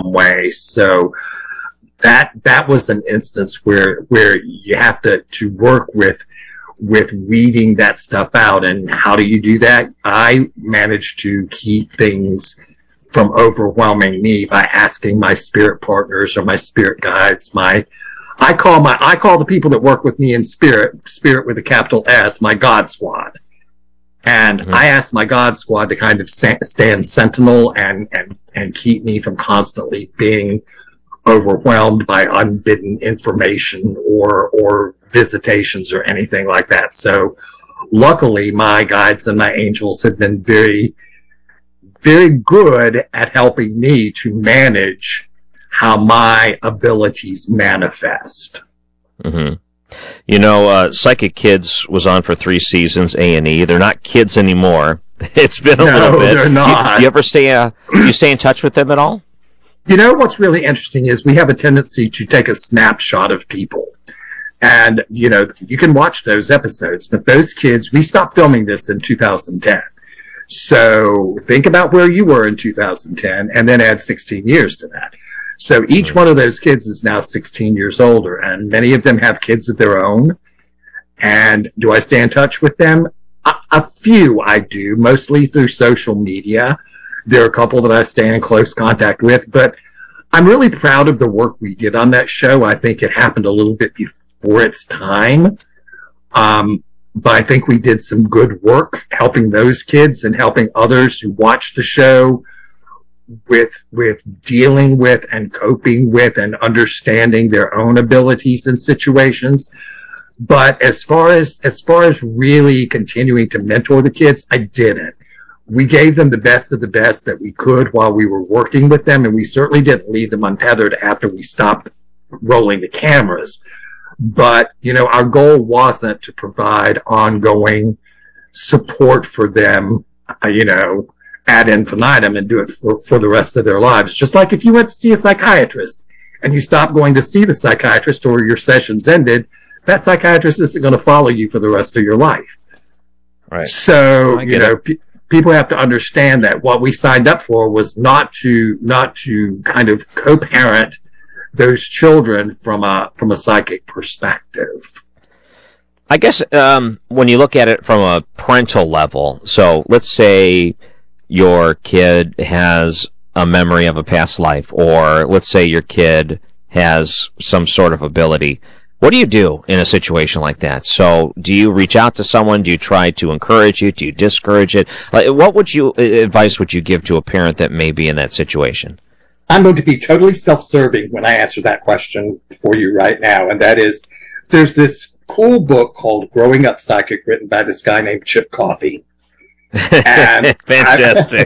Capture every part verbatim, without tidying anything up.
some way. So that that was an instance where where you have to to work with with weeding that stuff out. And how do you do that? I managed to keep things from overwhelming me by asking my spirit partners or my spirit guides, my I call my I call the people that work with me in spirit, spirit with a capital S, my God squad. And mm-hmm. I ask my God squad to kind of stand sentinel and, and, and keep me from constantly being overwhelmed by unbidden information or, or visitations or anything like that. So luckily my guides and my angels have been very, very good at helping me to manage how my abilities manifest. Mm-hmm. You know, uh, Psychic Kids was on for three seasons, A and E. They're not kids anymore. It's been a no, little bit. They're not. You, you ever stay, uh, you stay in touch with them at all? You know, what's really interesting is we have a tendency to take a snapshot of people. And, you know, you can watch those episodes, but those kids, we stopped filming this in two thousand ten. So think about where you were in two thousand ten and then add sixteen years to that. So each mm-hmm. one of those kids is now sixteen years older, and many of them have kids of their own. And do I stay in touch with them? A, a few I do, mostly through social media. There are a couple that I stay in close contact with, but I'm really proud of the work we did on that show. I think it happened a little bit before its time. Um, but I think we did some good work helping those kids and helping others who watch the show with with dealing with and coping with and understanding their own abilities and situations. But as far as as far as really continuing to mentor the kids, I didn't. We gave them the best of the best that we could while we were working with them, and we certainly didn't leave them untethered after we stopped rolling the cameras. But, you know, our goal wasn't to provide ongoing support for them, uh, you know, ad infinitum and do it for, for the rest of their lives. Just like if you went to see a psychiatrist and you stopped going to see the psychiatrist or your sessions ended, that psychiatrist isn't going to follow you for the rest of your life. Right. So, you know, pe- people have to understand that what we signed up for was not to, not to kind of co-parent those children from a, from a psychic perspective. I guess, um, when you look at it from a parental level, so let's say your kid has a memory of a past life, or let's say your kid has some sort of ability. What do you do in a situation like that? So do you reach out to someone? Do you try to encourage it? Do you discourage it? Like, what would you advice would you give to a parent that may be in that situation? I'm going to be totally self-serving when I answer that question for you right now, and that is, there's this cool book called Growing Up Psychic written by this guy named Chip Coffey. And fantastic.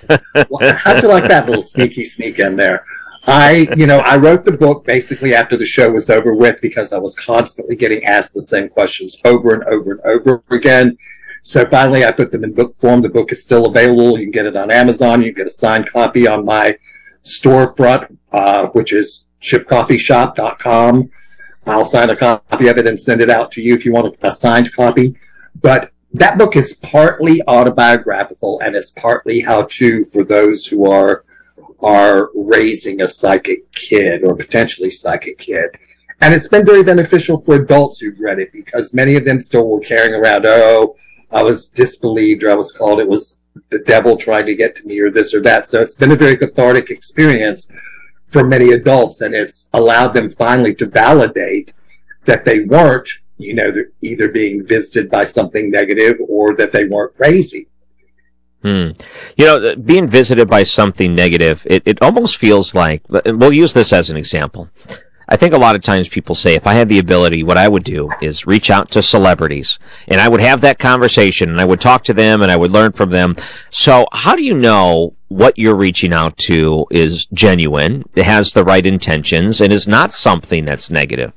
I, how'd you like that little sneaky sneak in there? I, you know, I wrote the book basically after the show was over with because I was constantly getting asked the same questions over and over and over again. So finally I put them in book form. The book is still available. You can get it on Amazon. You can get a signed copy on my storefront, uh, which is chip coffee shop dot com. I'll sign a copy of it and send it out to you if you want a signed copy. But that book is partly autobiographical and it's partly how-to for those who are are raising a psychic kid or potentially psychic kid. And it's been very beneficial for adults who've read it because many of them still were carrying around, oh, I was disbelieved or I was called, it was the devil trying to get to me or this or that. So it's been a very cathartic experience for many adults, and it's allowed them finally to validate that they weren't, you know, either being visited by something negative or that they weren't crazy. Hmm. You know, being visited by something negative, it, it almost feels like, we'll use this as an example. I think a lot of times people say, if I had the ability, what I would do is reach out to celebrities, and I would have that conversation, and I would talk to them, and I would learn from them. So how do you know what you're reaching out to is genuine, it has the right intentions, and is not something that's negative?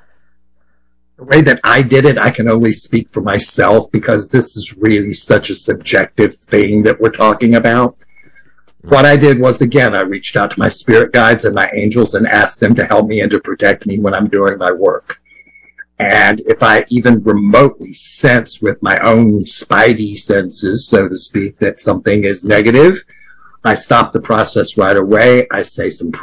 The way that I did it, I can only speak for myself because this is really such a subjective thing that we're talking about. What I did was, again, I reached out to my spirit guides and my angels and asked them to help me and to protect me when I'm doing my work. And if I even remotely sense with my own spidey senses, so to speak, that something is negative, I stop the process right away. I say some